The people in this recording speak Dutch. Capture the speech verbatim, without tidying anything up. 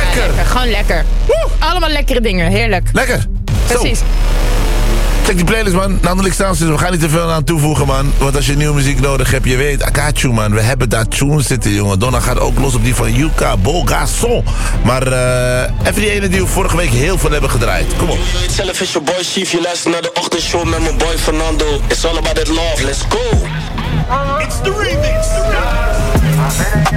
lekker. lekker. Gewoon lekker. Woe! Allemaal lekkere dingen, heerlijk. Lekker. Precies. Zo. Check die playlist, man. Landelijk staan we gaan niet te veel aan toevoegen, man. Want als je nieuwe muziek nodig hebt, je weet, I got you, man. We hebben daar tunes zitten, jongen. Donna gaat ook los op die van Yuka Bogason. Maar uh, even die ene die we vorige week heel veel hebben gedraaid. Kom op. Zelf is je boy Chief, je luistert naar de ochtendshow met mijn boy Fernando. It's all about that love, let's go. It's the remix.